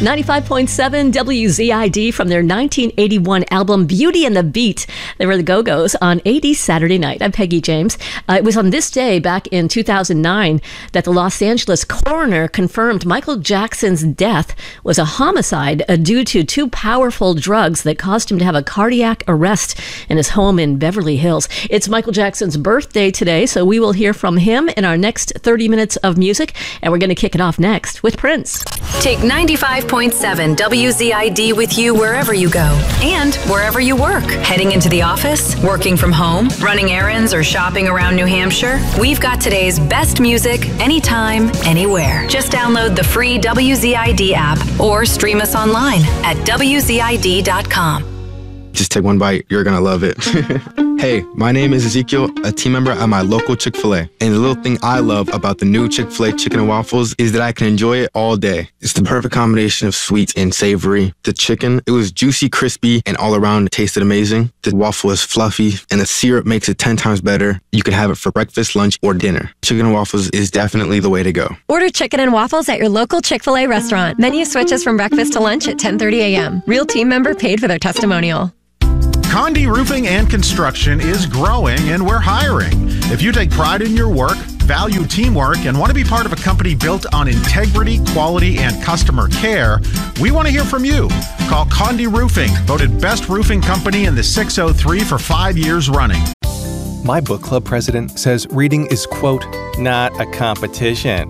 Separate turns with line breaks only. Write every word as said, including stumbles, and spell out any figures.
ninety-five point seven W Z I D from their nineteen eighty-one album Beauty and the Beat. They were the Go-Go's on eighties Saturday Night. I'm Peggy James. Uh, it was on this day back in two thousand nine that the Los Angeles coroner confirmed Michael Jackson's death was a homicide uh, due to two powerful drugs that caused him to have a cardiac arrest in his home in Beverly Hills. It's Michael Jackson's birthday today, so we will hear from him in our next thirty minutes of music, and we're going to kick it off next with Prince.
Take ninety-five point seven W Z I D with you wherever you go and wherever you work. Heading into the office, working from home, running errands, or shopping around New Hampshire, we've got today's best music anytime, anywhere. Just download the free W Z I D app or stream us online at W Z I D dot com.
Just take one bite, you're gonna love it. Hey, my name is Ezekiel, a team member at my local Chick-fil-A. And the little thing I love about the new Chick-fil-A chicken and waffles is that I can enjoy it all day. It's the perfect combination of sweet and savory. The chicken, it was juicy, crispy, and all around it tasted amazing. The waffle is fluffy, and the syrup makes it ten times better. You can have it for breakfast, lunch, or dinner. Chicken and waffles is definitely the way to go.
Order chicken and waffles at your local Chick-fil-A restaurant. Menu switches from breakfast to lunch at ten thirty a.m. Real team member paid for their testimonial.
Condé Roofing and Construction is growing, and we're hiring. If you take pride in your work, value teamwork, and want to be part of a company built on integrity, quality, and customer care, we want to hear from you. Call Condé Roofing, voted best roofing company in the six oh three for five years running.
My book club president says reading is, quote, not a competition.